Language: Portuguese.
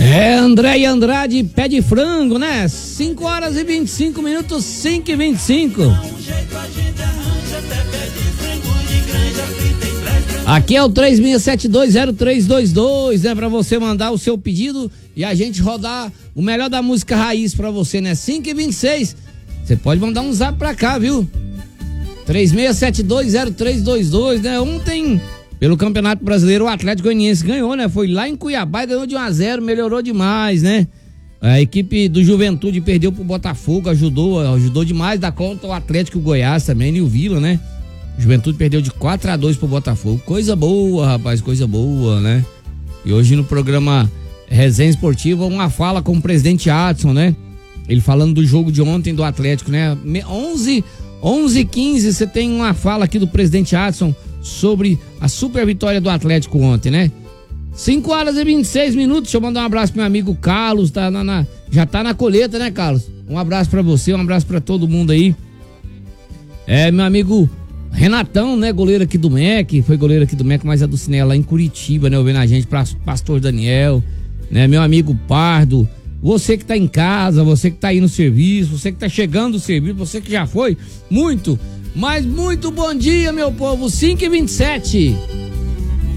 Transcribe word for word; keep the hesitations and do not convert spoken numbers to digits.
É, André e Andrade, pé de frango, né? cinco horas e vinte e cinco minutos, cinco e vinte e cinco. Aqui é o três seis sete dois zero três dois dois, né? Pra você mandar o seu pedido e a gente rodar o melhor da música raiz pra você, né? cinco e vinte e seis. Você pode mandar um zap pra cá, viu? três seis sete dois zero três dois dois, né? Ontem, pelo Campeonato Brasileiro, o Atlético Goianiense ganhou, né? Foi lá em Cuiabá e ganhou de um a zero, melhorou demais, né? A equipe do Juventude perdeu pro Botafogo, ajudou, ajudou demais, dá conta o Atlético e o Goiás também, e o Vila, né? Juventude perdeu de quatro a dois pro Botafogo. Coisa boa, rapaz, coisa boa, né? E hoje no programa Resenha Esportiva, uma fala com o presidente Adson, né? Ele falando do jogo de ontem do Atlético, né? onze e quinze, você tem uma fala aqui do presidente Adson sobre a super vitória do Atlético ontem, né? cinco horas e vinte e seis minutos. Deixa eu mandar um abraço pro meu amigo Carlos, tá na, na, já tá na colheita, né, Carlos? Um abraço pra você, um abraço pra todo mundo aí. É, meu amigo Renatão, né, goleiro aqui do M E C, foi goleiro aqui do M E C, mas é do Cinela lá em Curitiba, né, ouvindo a gente, pra Pastor Daniel, né, meu amigo Pardo, você que tá em casa, você que tá aí no serviço, você que tá chegando do serviço, você que já foi, muito, mas muito bom dia, meu povo, cinco e vinte e sete.